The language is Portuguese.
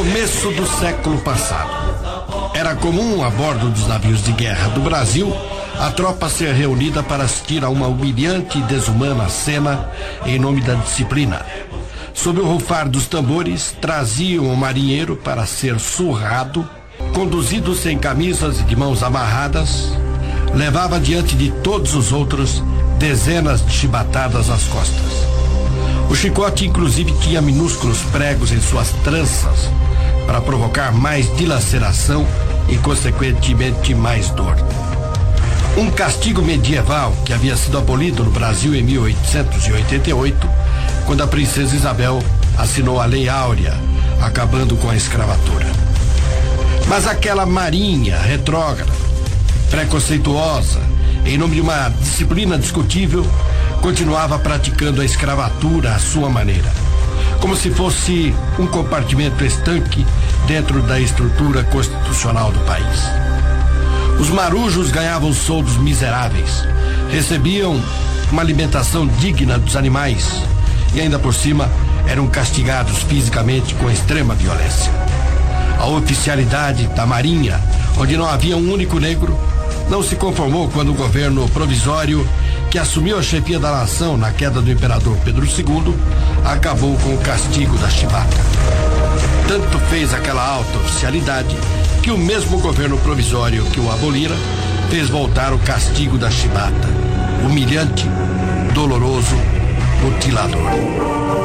Começo do século passado. Era comum a bordo dos navios de guerra do Brasil a tropa ser reunida para assistir a uma humilhante e desumana cena em nome da disciplina. Sob o rufar dos tambores, traziam o marinheiro para ser surrado, conduzido sem camisas e de mãos amarradas, levava diante de todos os outros dezenas de chibatadas às costas. O chicote inclusive tinha minúsculos pregos em suas tranças para provocar mais dilaceração e consequentemente mais dor. Um castigo medieval que havia sido abolido no Brasil em 1888, quando a princesa Isabel assinou a Lei Áurea, acabando com a escravatura. Mas aquela marinha retrógrada, preconceituosa, em nome de uma disciplina discutível, continuava praticando a escravatura à sua maneira, como se fosse um compartimento estanque dentro da estrutura constitucional do país. Os marujos ganhavam soldos miseráveis, recebiam uma alimentação digna dos animais e ainda por cima eram castigados fisicamente com extrema violência. A oficialidade da Marinha, onde não havia um único negro, não se conformou quando o governo provisório, que assumiu a chefia da nação na queda do imperador Pedro II, acabou com o castigo da chibata. Tanto fez aquela alta oficialidade que o mesmo governo provisório que o abolira fez voltar o castigo da chibata, humilhante, doloroso, mutilador.